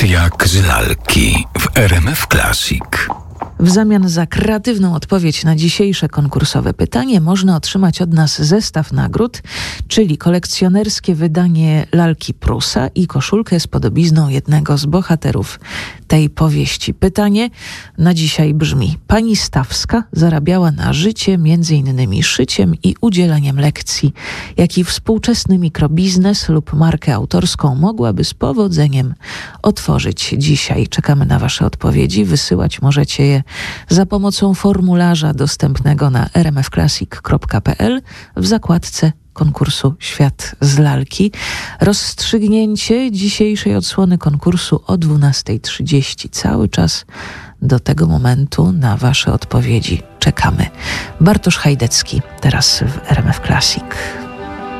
jak z lalki w RMF Classic. W zamian za kreatywną odpowiedź na dzisiejsze konkursowe pytanie można otrzymać od nas zestaw nagród, czyli kolekcjonerskie wydanie lalki Prusa i koszulkę z podobizną jednego z bohaterów tej powieści. Pytanie na dzisiaj brzmi: pani Stawska zarabiała na życie m.in. szyciem i udzielaniem lekcji. Jaki współczesny mikrobiznes lub markę autorską mogłaby z powodzeniem otworzyć dzisiaj? Czekamy na wasze odpowiedzi. Wysyłać możecie je za pomocą formularza dostępnego na rmfclassic.pl w zakładce konkursu Świat z lalki. Rozstrzygnięcie dzisiejszej odsłony konkursu o 12:30. Cały czas do tego momentu na wasze odpowiedzi czekamy. Bartosz Hajdecki teraz w RMF Classic.